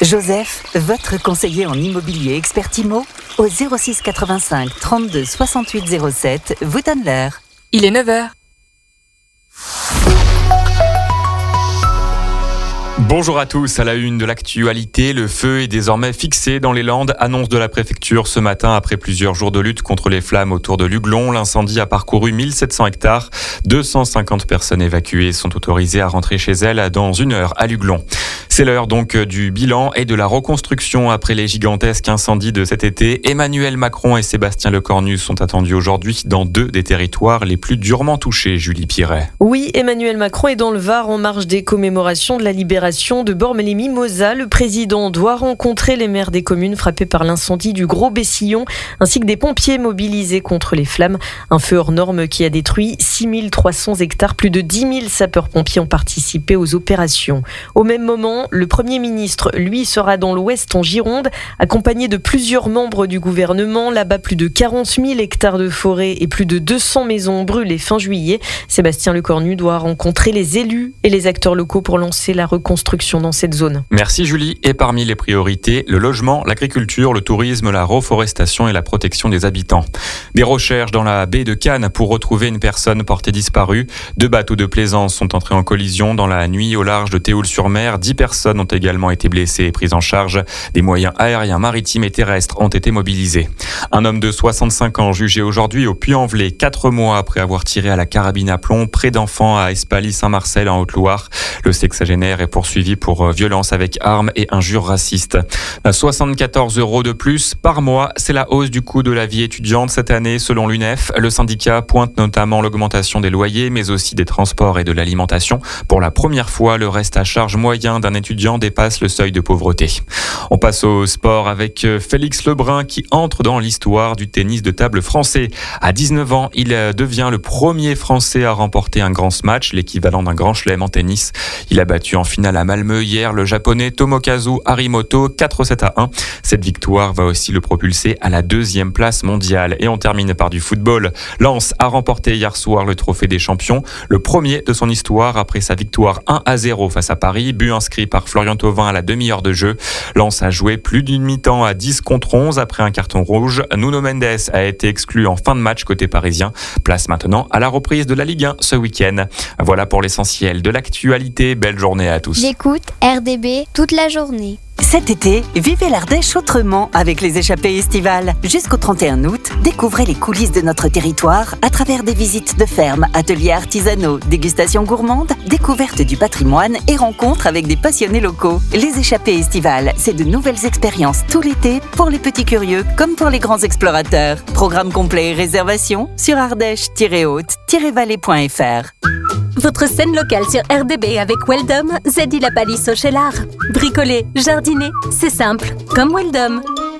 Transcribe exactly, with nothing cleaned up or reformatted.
Joseph, votre conseiller en immobilier Expertimo, au zéro six quatre-vingt-cinq trente-deux soixante-huit zéro sept, vous donne l'heure. Il est neuf heures. Bonjour à tous, à la une de l'actualité, le feu est désormais fixé dans les Landes, annonce de la préfecture ce matin après plusieurs jours de lutte contre les flammes autour de Luglon. L'incendie a parcouru mille sept cents hectares, deux cent cinquante personnes évacuées sont autorisées à rentrer chez elles dans une heure à Luglon. C'est l'heure donc du bilan et de la reconstruction après les gigantesques incendies de cet été. Emmanuel Macron et Sébastien Lecornu sont attendus aujourd'hui dans deux des territoires les plus durement touchés, Julie Piret. Oui, Emmanuel Macron est dans le Var en marge des commémorations de la libération de Bormes-les-Mimosas. Le président doit rencontrer les maires des communes frappées par l'incendie du Gros-Bessillon ainsi que des pompiers mobilisés contre les flammes. Un feu hors norme qui a détruit six mille trois cents hectares. Plus de dix mille sapeurs-pompiers ont participé aux opérations. Au même moment, le Premier ministre, lui, sera dans l'Ouest en Gironde, accompagné de plusieurs membres du gouvernement. Là-bas, plus de quarante mille hectares de forêt et plus de deux cents maisons brûlées fin juillet. Sébastien Lecornu doit rencontrer les élus et les acteurs locaux pour lancer la reconstruction dans cette zone. Merci Julie. Et parmi les priorités, le logement, l'agriculture, le tourisme, la reforestation et la protection des habitants. Des recherches dans la baie de Cannes pour retrouver une personne portée disparue. Deux bateaux de plaisance sont entrés en collision dans la nuit au large de Théoul-sur-Mer. Dix personnes ont également été blessées et prises en charge. Des moyens aériens, maritimes et terrestres ont été mobilisés. Un homme de soixante-cinq ans jugé aujourd'hui au Puy-en-Velay, quatre mois après avoir tiré à la carabine à plomb près d'enfants à Espaly-Saint-Marcel en Haute-Loire. Le sexagénaire est poursuivi pour violence avec arme et injures racistes. soixante-quatorze euros de plus par mois, c'est la hausse du coût de la vie étudiante cette année selon l'U N E F. Le syndicat pointe notamment l'augmentation des loyers mais aussi des transports et de l'alimentation. Pour la première fois, le reste à charge moyen d'un étudiant dépasse le seuil de pauvreté. On passe au sport avec Félix Lebrun qui entre dans l'histoire du tennis de table français. À dix-neuf ans, il devient le premier Français à remporter un grand smash, l'équivalent d'un grand chelem en tennis. Il a battu en finale à Malmö hier le japonais Tomokazu Harimoto quatre sept à un. Cette victoire va aussi le propulser à la deuxième place mondiale. Et on termine par du football. Lens a remporté hier soir le trophée des champions, le premier de son histoire après sa victoire un à zéro face à Paris, but inscrit par Florian Thauvin à la demi-heure de jeu. Lens a joué plus d'une mi-temps à dix contre onze après un carton rouge. Nuno Mendes a été exclu en fin de match côté parisien. Place maintenant à la reprise de la Ligue un ce week-end. Voilà pour l'essentiel de l'actualité. Belle journée à tous. J'écoute R D B toute la journée. Cet été, vivez l'Ardèche autrement avec les échappées estivales. Jusqu'au trente et un août, découvrez les coulisses de notre territoire à travers des visites de fermes, ateliers artisanaux, dégustations gourmandes, découvertes du patrimoine et rencontres avec des passionnés locaux. Les échappées estivales, c'est de nouvelles expériences tout l'été pour les petits curieux comme pour les grands explorateurs. Programme complet et réservation sur ardèche tiret haute tiret vallée point f r. Votre scène locale sur R D B avec Weldom, Zeddy la Palisse au Cheylard. Bricoler, jardiner, c'est simple, comme Weldom.